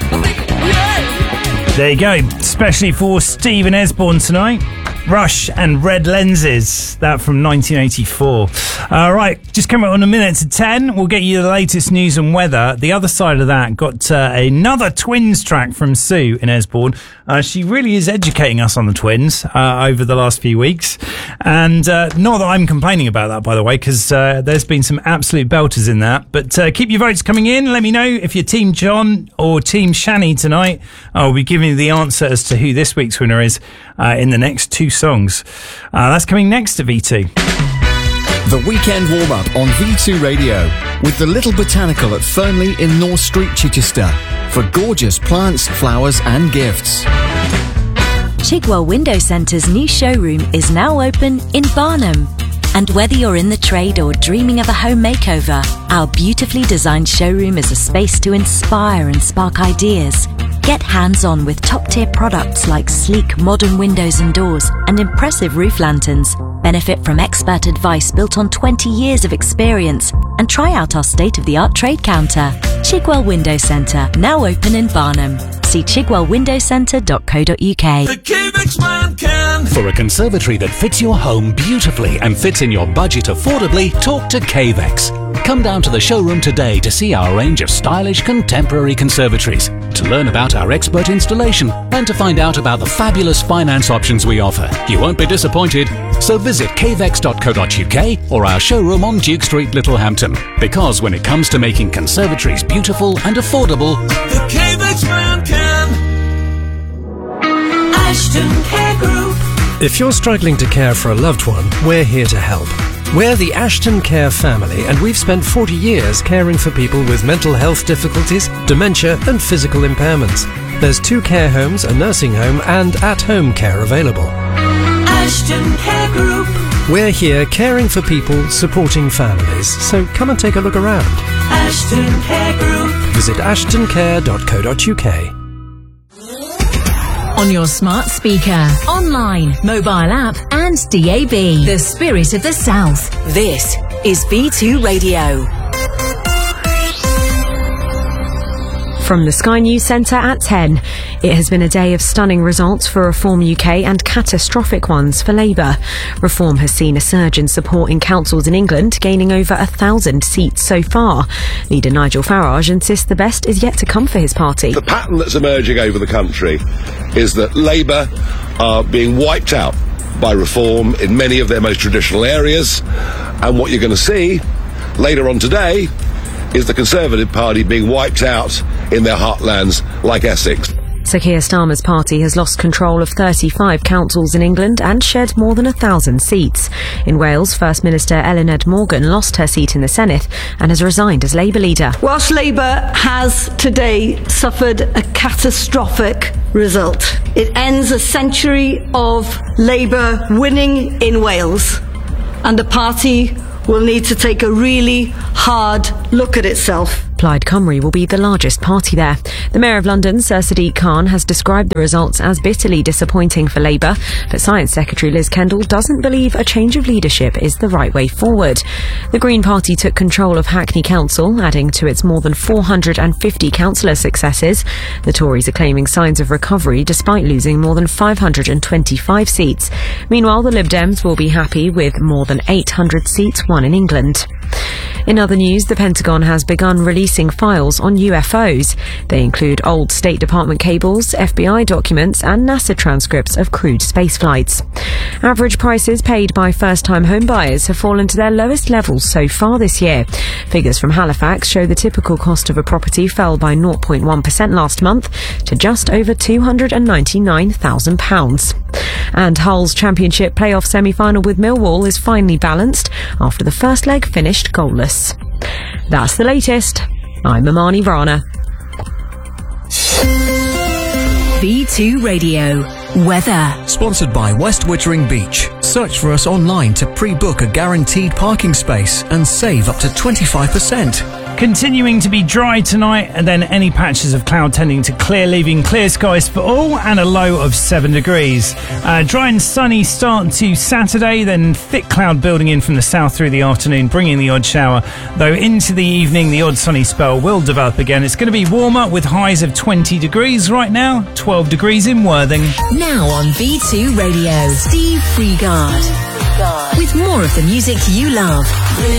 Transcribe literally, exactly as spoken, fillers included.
There you go, especially for Stephen Esbourne tonight. Rush and Red Lenses, that from nineteen eighty-four. All right, just coming on a minute to ten, we'll get you the latest news and weather. The other side of that, got uh, another Twins track from Sue in Esbourne. Uh, she really is educating us on the Twins uh, over the last few weeks. And uh, not that I'm complaining about that, by the way, because uh, there's been some absolute belters in that. But uh, keep your votes coming in. Let me know if you're Team John or Team Shani tonight. I'll be giving you the answer as to who this week's winner is uh, in the next two songs. Uh, that's coming next to V two. The weekend warm-up on V two Radio with the Little Botanical at Fernley in North Street, Chichester, for gorgeous plants, flowers and gifts. Chigwell Window Centre's new showroom is now open in Barnham. And whether you're in the trade or dreaming of a home makeover, our beautifully designed showroom is a space to inspire and spark ideas. Get hands-on with top-tier products like sleek modern windows and doors and impressive roof lanterns. Benefit from expert advice built on twenty years of experience and try out our state-of-the-art trade counter. Chigwell Window Centre, now open in Barnham. See chigwell window centre dot co dot uk. The K-Vex man can. For a conservatory that fits your home beautifully and fits in your budget affordably, talk to K-Vex. Come down to the showroom today to see our range of stylish contemporary conservatories, to learn about our expert installation and to find out about the fabulous finance options we offer. You won't be disappointed. So visit k vex dot co dot uk or our showroom on Duke Street, Littlehampton. Because when it comes to making conservatories beautiful and affordable, the K-Vex man can. Ashton Care Group. If you're struggling to care for a loved one, we're here to help. We're the Ashton Care family, and we've spent forty years caring for people with mental health difficulties, dementia and physical impairments. There's two care homes, a nursing home and at-home care available. Ashton Care Group. We're here caring for people, supporting families, so come and take a look around. Ashton Care Group. Visit ashton care dot co dot uk. On your smart speaker, online, mobile app and D A B. The spirit of the South. This is V two Radio. From the Sky News Centre at ten. It has been a day of stunning results for Reform U K and catastrophic ones for Labour. Reform has seen a surge in support in councils in England, gaining over a thousand seats so far. Leader Nigel Farage insists the best is yet to come for his party. The pattern that's emerging over the country is that Labour are being wiped out by Reform in many of their most traditional areas, and what you're going to see later on today is the Conservative Party being wiped out in their heartlands like Essex. Sir Keir Starmer's party has lost control of thirty-five councils in England and shed more than a thousand seats. In Wales, First Minister Ellen Morgan lost her seat in the Senedd and has resigned as Labour leader. Whilst Labour has today suffered a catastrophic result, it ends a century of Labour winning in Wales, and the party will need to take a really hard look at itself. Plaid Cymru will be the largest party there. The Mayor of London, Sir Sadiq Khan, has described the results as bitterly disappointing for Labour, but Science Secretary Liz Kendall doesn't believe a change of leadership is the right way forward. The Green Party took control of Hackney Council, adding to its more than four hundred fifty councillor successes. The Tories are claiming signs of recovery despite losing more than five hundred twenty-five seats. Meanwhile, the Lib Dems will be happy with more than eight hundred seats won in England. In other news, the Pentagon has begun releasing files on U F Os. They include old State Department cables, F B I documents and NASA transcripts of crewed space flights. Average prices paid by first-time home buyers have fallen to their lowest levels so far this year. Figures from Halifax show the typical cost of a property fell by zero point one percent last month to just over two hundred ninety-nine thousand pounds. And Hull's Championship playoff semi-final with Millwall is finally balanced after the first leg finished goalless. That's the latest. I'm Amani Rana. V two Radio. Weather. Sponsored by West Wittering Beach. Search for us online to pre-book a guaranteed parking space and save up to twenty-five percent. Continuing to be dry tonight, and then any patches of cloud tending to clear, leaving clear skies for all, and a low of seven degrees. Uh, dry and sunny start to Saturday, then thick cloud building in from the south through the afternoon, bringing the odd shower. Though into the evening, the odd sunny spell will develop again. It's going to be warmer with highs of twenty degrees right now, twelve degrees in Worthing. Now on V two Radio, Steve Freegard. With more of the music you love.